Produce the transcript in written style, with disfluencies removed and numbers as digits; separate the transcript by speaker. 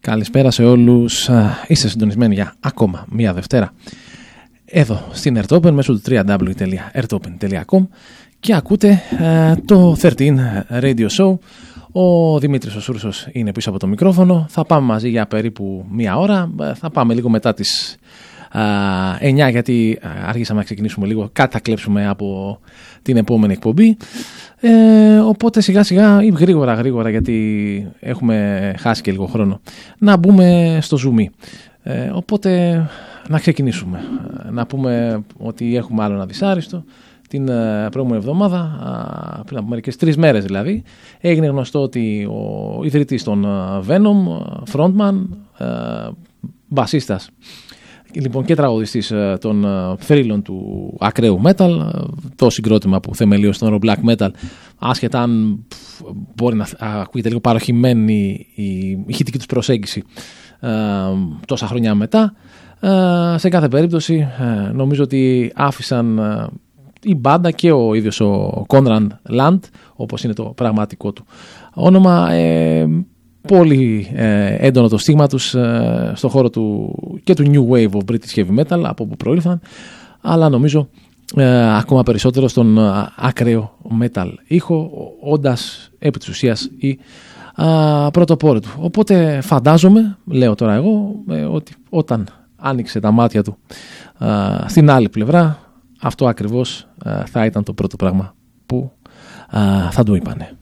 Speaker 1: Καλησπέρα σε όλους. Είστε συντονισμένοι για ακόμα μία Δευτέρα εδώ στην Earth Open μέσω του www.earthopen.com και ακούτε το 13 Radio Show. Ο Δημήτρης ο Σούρσος είναι πίσω από το μικρόφωνο. Θα πάμε μαζί για περίπου μία ώρα. Θα πάμε λίγο μετά τις 9, γιατί αργήσαμε να ξεκινήσουμε λίγο. Κάτι θα κλέψουμε από την επόμενη εκπομπή. Οπότε σιγά σιγά ή γρήγορα, γιατί έχουμε χάσει και λίγο χρόνο, να μπούμε στο Zoom. Οπότε να ξεκινήσουμε. Να πούμε ότι έχουμε άλλο ένα δυσάριστο. Την προηγούμενη εβδομάδα, πριν από μερικές 3 μέρες δηλαδή, έγινε γνωστό ότι ο ιδρυτής των Venom, frontman, μπασίστας, λοιπόν, και τραγουδιστής των θρύλων του ακραίου metal, το συγκρότημα που θεμελίωσε τον black metal, άσχετα αν μπορεί να ακούγεται λίγο παροχημένη η ηχητική τους προσέγγιση τόσα χρόνια μετά, σε κάθε περίπτωση νομίζω ότι άφησαν η μπάντα και ο ίδιος ο Conrad Land, όπως είναι το πραγματικό του όνομα, πολύ έντονο το στίγμα τους στον χώρο του και του New Wave of British Heavy Metal, από όπου προήλθαν, αλλά νομίζω ακόμα περισσότερο στον ακραίο metal ήχο, όντας επί της ουσίας η πρωτοπόρη του. Οπότε φαντάζομαι, λέω τώρα εγώ, ότι όταν άνοιξε τα μάτια του στην άλλη πλευρά, αυτό ακριβώς θα ήταν το πρώτο πράγμα που θα του είπανε.